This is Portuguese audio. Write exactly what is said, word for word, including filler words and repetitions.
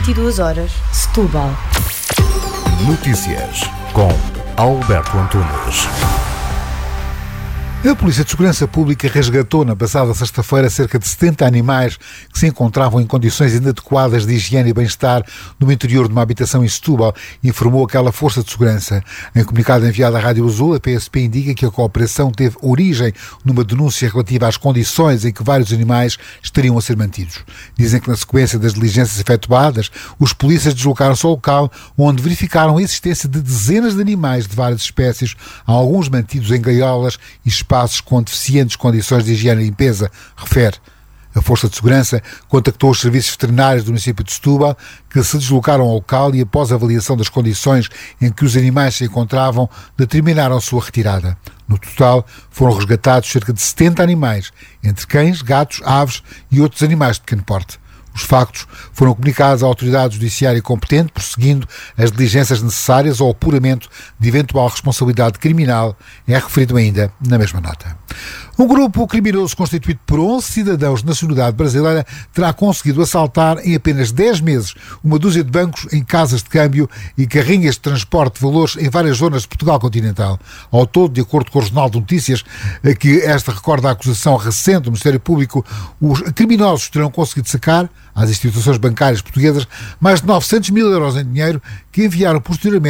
vinte e duas horas, Setúbal. Notícias com Alberto Antunes. A Polícia de Segurança Pública resgatou na passada sexta-feira cerca de setenta animais que se encontravam em condições inadequadas de higiene e bem-estar no interior de uma habitação em Setúbal, informou aquela força de segurança. Em comunicado enviado à Rádio Azul, a P S P indica que a cooperação teve origem numa denúncia relativa às condições em que vários animais estariam a ser mantidos. Dizem que na sequência das diligências efetuadas, os polícias deslocaram-se ao local onde verificaram a existência de dezenas de animais de várias espécies, alguns mantidos em gaiolas e espaços com deficientes condições de higiene e limpeza, refere. A Força de Segurança contactou os serviços veterinários do município de Setúbal, que se deslocaram ao local e, após a avaliação das condições em que os animais se encontravam, determinaram a sua retirada. No total, foram resgatados cerca de setenta animais, entre cães, gatos, aves e outros animais de pequeno porte. Os factos foram comunicados à autoridade judiciária competente, prosseguindo as diligências necessárias ao apuramento de eventual responsabilidade criminal, é referido ainda na mesma nota. Um grupo criminoso constituído por onze cidadãos de nacionalidade brasileira terá conseguido assaltar em apenas dez meses uma dúzia de bancos em casas de câmbio e carrinhas de transporte de valores em várias zonas de Portugal continental. Ao todo, de acordo com o Jornal de Notícias, que esta recorda a acusação recente do Ministério Público, os criminosos terão conseguido sacar às instituições bancárias portuguesas mais de novecentos mil euros em dinheiro que enviaram posteriormente